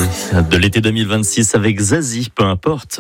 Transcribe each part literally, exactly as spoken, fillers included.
de l'été deux mille vingt-six avec Zazie, peu importe.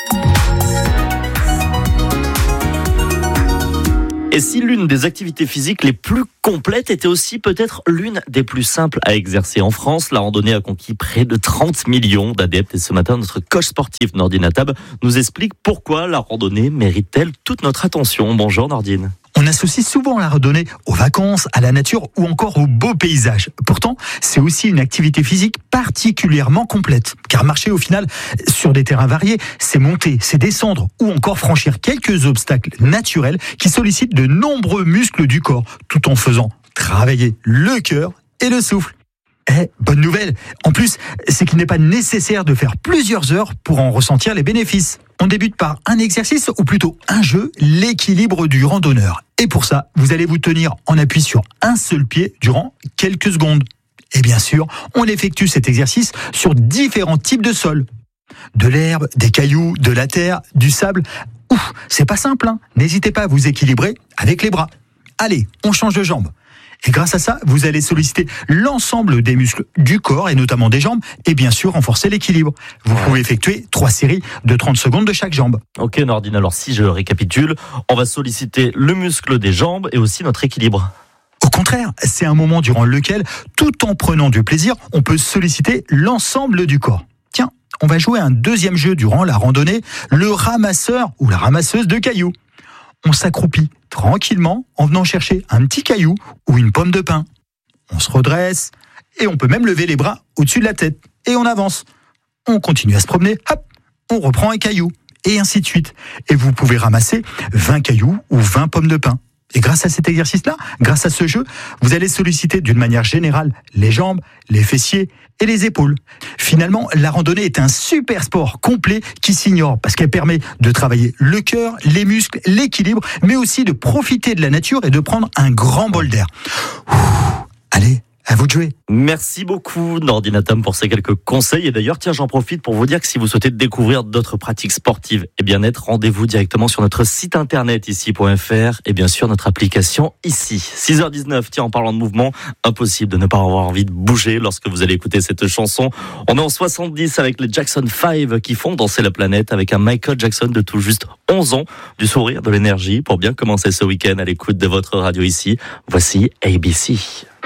Et si l'une des activités physiques les plus complètes était aussi peut-être l'une des plus simples à exercer en France, la randonnée a conquis près de trente millions d'adeptes. Et ce matin, notre coach sportif Nordine Attab nous explique pourquoi la randonnée mérite-t-elle toute notre attention. Bonjour Nordine. On associe souvent la randonnée aux vacances, à la nature ou encore aux beaux paysages. Pourtant, c'est aussi une activité physique particulièrement complète. Car marcher au final sur des terrains variés, c'est monter, c'est descendre ou encore franchir quelques obstacles naturels qui sollicitent de nombreux muscles du corps, tout en faisant travailler le cœur et le souffle. Eh, bonne nouvelle. En plus, c'est qu'il n'est pas nécessaire de faire plusieurs heures pour en ressentir les bénéfices. On débute par un exercice, ou plutôt un jeu, l'équilibre du randonneur. Et pour ça, vous allez vous tenir en appui sur un seul pied durant quelques secondes. Et bien sûr, on effectue cet exercice sur différents types de sols. De l'herbe, des cailloux, de la terre, du sable. Ouf, c'est pas simple, hein. N'hésitez pas à vous équilibrer avec les bras. Allez, on change de jambe. Et grâce à ça, vous allez solliciter l'ensemble des muscles du corps et notamment des jambes et bien sûr renforcer l'équilibre. Vous ouais. pouvez effectuer trois séries de trente secondes de chaque jambe. Ok Nordine, alors si je récapitule, on va solliciter le muscle des jambes et aussi notre équilibre. Au contraire, c'est un moment durant lequel, tout en prenant du plaisir, on peut solliciter l'ensemble du corps. Tiens, on va jouer un deuxième jeu durant la randonnée, le ramasseur ou la ramasseuse de cailloux. On s'accroupit tranquillement en venant chercher un petit caillou ou une pomme de pin. On se redresse et on peut même lever les bras au-dessus de la tête. Et on avance. On continue à se promener, hop, on reprend un caillou et ainsi de suite. Et vous pouvez ramasser vingt cailloux ou vingt pommes de pin. Et grâce à cet exercice-là, grâce à ce jeu, vous allez solliciter d'une manière générale les jambes, les fessiers et les épaules. Finalement, la randonnée est un super sport complet qui s'ignore parce qu'elle permet de travailler le cœur, les muscles, l'équilibre, mais aussi de profiter de la nature et de prendre un grand bol d'air. Ouh, allez, à vous de jouer. Merci beaucoup Nordine Attab pour ces quelques conseils. Et d'ailleurs, tiens, j'en profite pour vous dire que si vous souhaitez découvrir d'autres pratiques sportives et bien-être, rendez-vous directement sur notre site internet ici point f r et bien sûr notre application ici. six heures dix-neuf, tiens, en parlant de mouvement, impossible de ne pas avoir envie de bouger lorsque vous allez écouter cette chanson. On est en soixante-dix avec les Jackson cinq qui font danser la planète avec un Michael Jackson de tout juste onze ans, du sourire, de l'énergie pour bien commencer ce week-end à l'écoute de votre radio ici. Voici A B C.